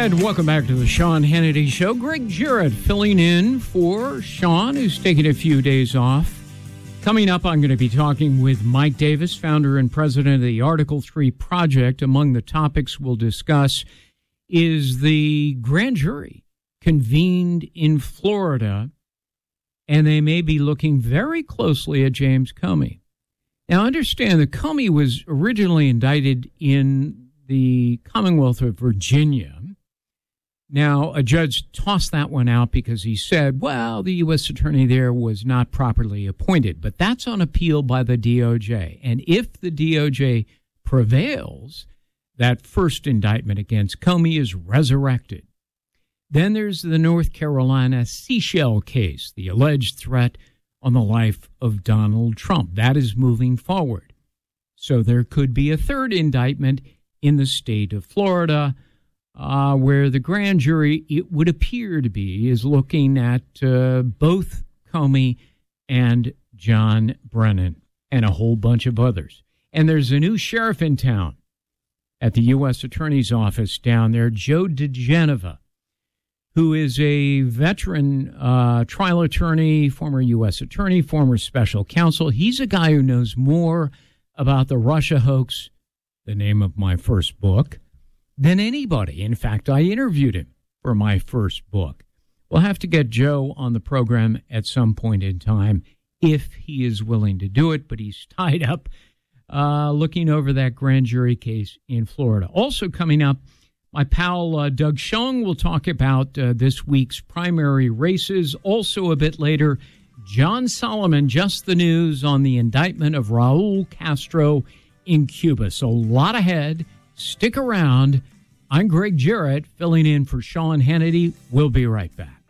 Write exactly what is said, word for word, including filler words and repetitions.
And welcome back to the Sean Hannity Show. Greg Jarrett filling in for Sean, who's taking a few days off. Coming up, I'm going to be talking with Mike Davis, founder and president of the Article three Project. Among the topics we'll discuss is the grand jury convened in Florida, and they may be looking very closely at James Comey. Now, understand that Comey was originally indicted in the Commonwealth of Virginia. Now, a judge tossed that one out because he said, well, the U S attorney there was not properly appointed. But that's on appeal by the D O J. And if the D O J prevails, that first indictment against Comey is resurrected. Then there's the North Carolina Seashell case, the alleged threat on the life of Donald Trump. That is moving forward. So there could be a third indictment in the state of Florida, uh, where the grand jury, it would appear to be, is looking at uh, both Comey and John Brennan and a whole bunch of others. And there's a new sheriff in town at the U S Attorney's Office down there, Joe DeGeneva, who is a veteran uh, trial attorney, former U S attorney, former special counsel. He's a guy who knows more about the Russia hoax, the name of my first book, than anybody. In fact, I interviewed him for my first book. We'll have to get Joe on the program at some point in time if he is willing to do it, but he's tied up uh, looking over that grand jury case in Florida. Also coming up, my pal uh, Doug Schoen will talk about uh, this week's primary races. Also a bit later, John Solomon, just the news on the indictment of Raul Castro in Cuba. So a lot ahead. Stick around. I'm Greg Jarrett, filling in for Sean Hannity. We'll be right back.